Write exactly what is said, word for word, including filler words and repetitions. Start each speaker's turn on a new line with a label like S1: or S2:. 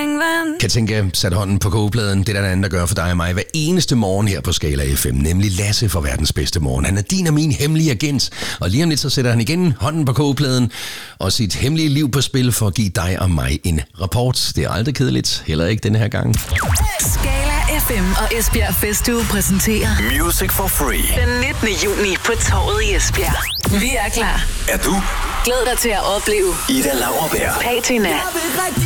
S1: springvand.
S2: Katinka satte hånden på kogepladen. Det er der anden, der gør for dig og mig hver eneste morgen her på Skala F M. Nemlig Lasse for verdens bedste morgen. Han er din og min hemmelige agent. Og lige om lidt så sætter han igen hånden på kogepladen og sit hemmelige liv på spil for at give dig og mig en rapport. Det er aldrig kedeligt. Heller ikke denne her gang.
S1: Skala F M og Esbjerg Festuge præsenterer
S3: Music for Free.
S1: den nittende juni på Torvet i Esbjerg. Vi er klar.
S3: Er du?
S1: Glæd dig til at opleve
S3: Ida Lauerberg,
S1: Patina,